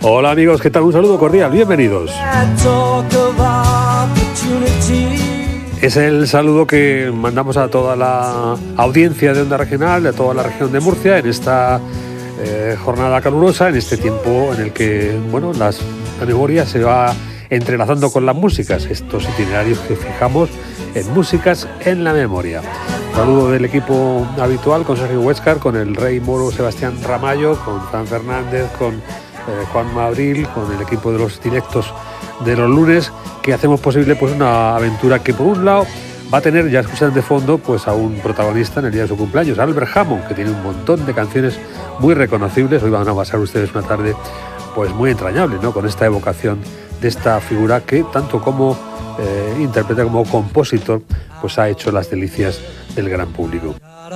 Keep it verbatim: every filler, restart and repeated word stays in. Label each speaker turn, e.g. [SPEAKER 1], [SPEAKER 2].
[SPEAKER 1] Hola amigos, ¿qué tal? Un saludo cordial, bienvenidos. Es el saludo que mandamos a toda la audiencia de Onda Regional, a toda la región de Murcia, en esta eh, jornada calurosa, en este tiempo en el que, bueno, las, la memoria se va entrelazando con las músicas, estos itinerarios que fijamos en músicas en la memoria. Saludo del equipo habitual, con Sergio Huéscar, con el Rey Moro Sebastián Ramallo, con Fran Fernández, con eh, Juan Mabril, con el equipo de los directos de los lunes, que hacemos posible pues una aventura que por un lado va a tener, ya escuchan de fondo, pues a un protagonista en el día de su cumpleaños, Albert Hammond, que tiene un montón de canciones muy reconocibles. Hoy van a pasar ustedes una tarde pues muy entrañable, ¿no?, con esta evocación de esta figura que tanto como eh, intérprete como compositor pues ha hecho las delicias del gran público.